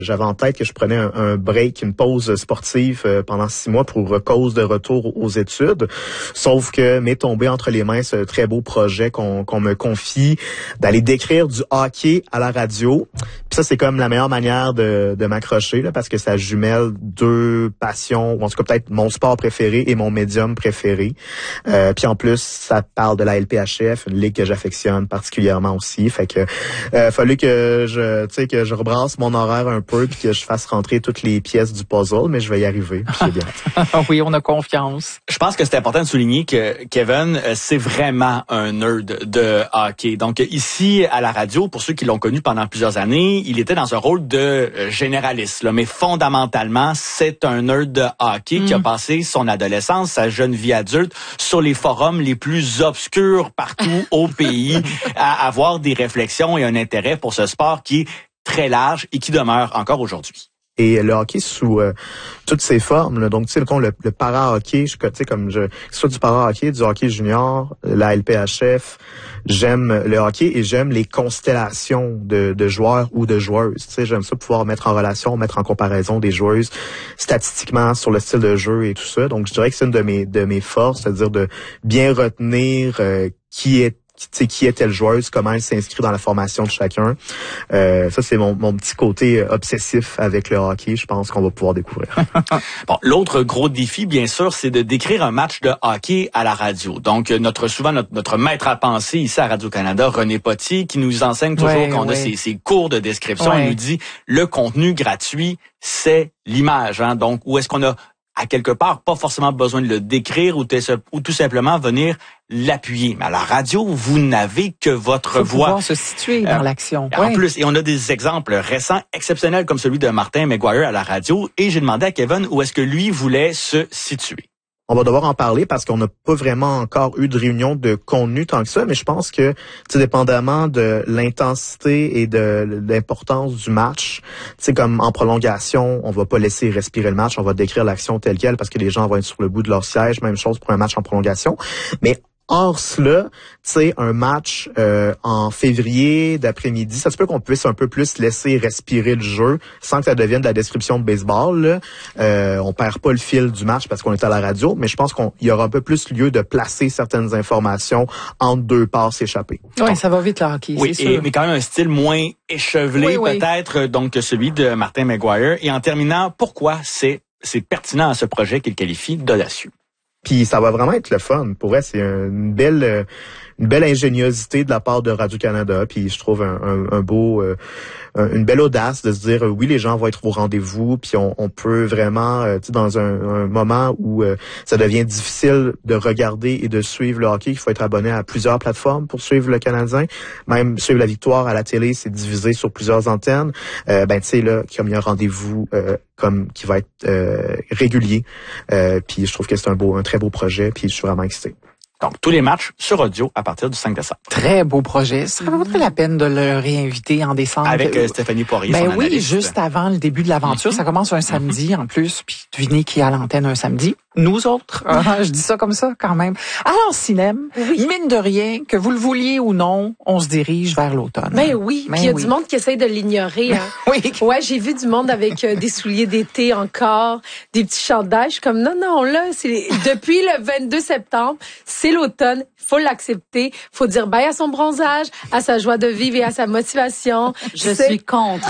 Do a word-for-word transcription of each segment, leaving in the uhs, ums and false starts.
J'avais en tête que je prenais un, un break, une pause sportive euh, pendant six mois pour cause de retour aux études. Sauf que m'est tombé entre les mains ce très beau projet qu'on, qu'on me confie d'aller décrire du hockey à la radio. Puis ça, c'est comme la meilleure manière de, de m'accrocher là, parce que ça jumelle deux passions, ou en tout cas peut-être mon sport préféré et mon médium préféré. Euh, puis en plus, ça parle de la L P H F, une ligue que j'affectionne particulièrement aussi. Fait que euh, fallu que je, tu sais, que je rebrasse mon horaire un peu puis que je fasse rentrer toutes les pièces du puzzle, mais je vais y arriver, puis c'est bien. Oui, on a confiance. Je pense que c'est important de souligner que Kevin, euh, c'est vraiment un nerd de hockey. Donc ici, à la radio, pour ceux qui l'ont connu pendant plusieurs années, il était dans un rôle de euh, généraliste, là, mais fondamentalement, c'est un nerd de hockey mm. qui a passé son adolescence, sa jeune vie adulte, sur les forums les plus obscurs partout au pays, à avoir des réflexions et un intérêt pour ce sport qui est très large et qui demeure encore aujourd'hui. Et le hockey sous euh, toutes ses formes, là. Donc tu sais le, le para-hockey, je, tu sais comme je, que ce soit du para-hockey, du hockey junior, la L P H F, j'aime le hockey et j'aime les constellations de, de joueurs ou de joueuses. Tu sais, j'aime ça pouvoir mettre en relation, mettre en comparaison des joueuses statistiquement sur le style de jeu et tout ça. Donc je dirais que c'est une de mes de mes forces, c'est-à-dire de bien retenir euh, qui est Tu sais, qui est telle joueuse, comment elle s'inscrit dans la formation de chacun. Euh, ça, c'est mon, mon petit côté obsessif avec le hockey. Je pense qu'on va pouvoir découvrir. Bon, l'autre gros défi, bien sûr, c'est de décrire un match de hockey à la radio. Donc, notre souvent notre, notre maître à penser ici à Radio-Canada, René Potier, qui nous enseigne toujours ouais, qu'on ouais. a ces, ces cours de description. Ouais. Il nous dit, le contenu gratuit, c'est l'image. Hein? Donc, où est-ce qu'on a à quelque part, pas forcément besoin de le décrire ou, ou tout simplement venir l'appuyer. Mais à la radio, vous n'avez que votre Faut voix. Pouvoir se situer dans euh, l'action. En ouais. plus, et on a des exemples récents, exceptionnels comme celui de Martin McGuire à la radio. Et j'ai demandé à Kevin où est-ce que lui voulait se situer. On va devoir en parler parce qu'on n'a pas vraiment encore eu de réunion de contenu tant que ça, mais je pense que, tu sais, dépendamment de l'intensité et de l'importance du match, tu sais, comme en prolongation, on va pas laisser respirer le match, on va décrire l'action telle quelle parce que les gens vont être sur le bout de leur siège, même chose pour un match en prolongation. Mais hors cela, tu sais, un match euh, en février d'après-midi, ça se peut qu'on puisse un peu plus laisser respirer le jeu sans que ça devienne de la description de baseball. Là. Euh, on perd pas le fil du match parce qu'on est à la radio, mais je pense qu'il y aura un peu plus lieu de placer certaines informations entre deux passes échappées. Oui, ça va vite le hockey, oui, c'est et, sûr. Mais quand même un style moins échevelé oui, peut-être oui. donc que celui de Martin McGuire. Et en terminant, pourquoi c'est c'est pertinent à ce projet qu'il qualifie d'audacieux? Puis ça va vraiment être le fun. Pour vrai, c'est une belle une belle ingéniosité de la part de Radio-Canada. Puis je trouve un, un, un beau euh, une belle audace de se dire euh, oui, les gens vont être au rendez-vous. Puis on, on peut vraiment, euh, tu sais, dans un, un moment où euh, ça devient difficile de regarder et de suivre le hockey, il faut être abonné à plusieurs plateformes pour suivre le Canadien. Même suivre la victoire à la télé, c'est divisé sur plusieurs antennes. Euh, ben tu sais là, comme il y a un rendez-vous euh, comme qui va être euh, régulier. Euh, puis je trouve que c'est un beau, un très beau projet. Puis je suis vraiment excité. Donc, tous les matchs sur audio à partir du cinq décembre. Très beau projet. Ça vaudrait la peine de le réinviter en décembre. Avec euh, Stéphanie Poirier, ben son oui, analyste. juste avant le début de l'aventure. Mm-hmm. Ça commence un samedi mm-hmm. en plus. Puis devinez qui est à l'antenne un samedi? Nous autres. Je dis ça comme ça quand même. Alors, cinéma, oui. mine de rien, que vous le vouliez ou non, on se dirige vers l'automne. Mais oui, puis il y a oui. du monde qui essaye de l'ignorer. Hein. oui. Ouais, j'ai vu du monde avec euh, des souliers d'été encore, des petits chandails. Je suis comme, non, non, là, c'est depuis le vingt-deux septembre, c'est l'automne. Faut l'accepter. Faut dire bye à son bronzage, à sa joie de vivre et à sa motivation. Je c'est... suis contre.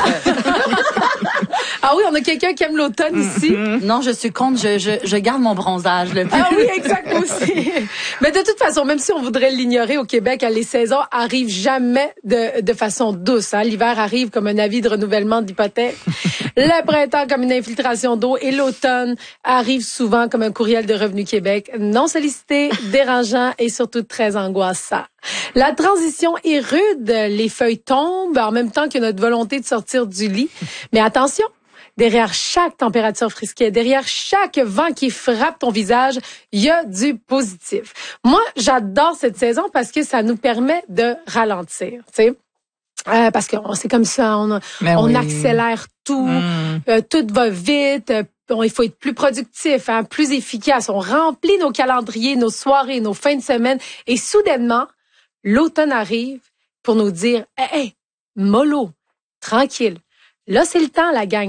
Ah oui, on a quelqu'un qui aime l'automne ici. Mm-hmm. Non, je suis contre. Je, je, je garde mon bronzage. Le ah oui, exact aussi. Mais de toute façon, même si on voudrait l'ignorer au Québec, les saisons arrivent jamais de, de façon douce. Hein. L'hiver arrive comme un avis de renouvellement d'hypothèque. Le printemps comme une infiltration d'eau et l'automne arrive souvent comme un courriel de Revenu Québec non sollicité, dérangeant et surtout très angoissant. La transition est rude, les feuilles tombent en même temps que notre volonté de sortir du lit. Mais attention, derrière chaque température frisquée, derrière chaque vent qui frappe ton visage, il y a du positif. Moi, j'adore cette saison parce que ça nous permet de ralentir, tu sais. Euh, parce que c'est comme ça, on, on oui. accélère tout, mm. euh, tout va vite, euh, bon, il faut être plus productif, hein, plus efficace. On remplit nos calendriers, nos soirées, nos fins de semaine, et soudainement, l'automne arrive pour nous dire, hey, hey, mollo, tranquille. Là, c'est le temps, la gang.